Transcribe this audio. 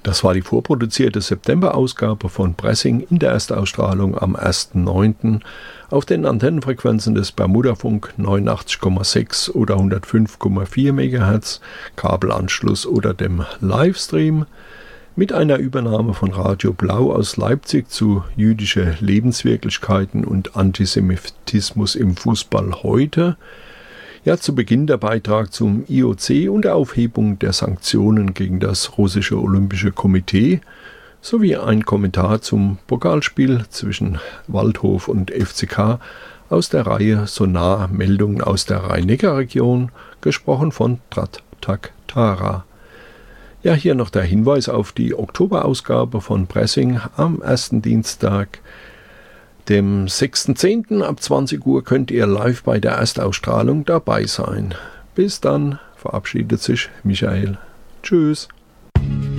Das war die vorproduzierte September-Ausgabe von Pressing in der Erstausstrahlung am 1.9. auf den Antennenfrequenzen des Bermudafunk 89,6 oder 105,4 MHz, Kabelanschluss oder dem Livestream, mit einer Übernahme von Radio Blau aus Leipzig zu jüdische Lebenswirklichkeiten und Antisemitismus im Fußball heute. Ja, zu Beginn der Beitrag zum IOC und der Aufhebung der Sanktionen gegen das russische Olympische Komitee sowie ein Kommentar zum Pokalspiel zwischen Waldhof und FCK aus der Reihe Sonar Meldungen aus der Rhein-Neckar-Region, gesprochen von Tratak Tara. Ja, hier noch der Hinweis auf die Oktoberausgabe von Pressing am ersten Dienstag, dem 6.10. ab 20 Uhr könnt ihr live bei der Erstausstrahlung dabei sein. Bis dann, verabschiedet sich Michael. Tschüss.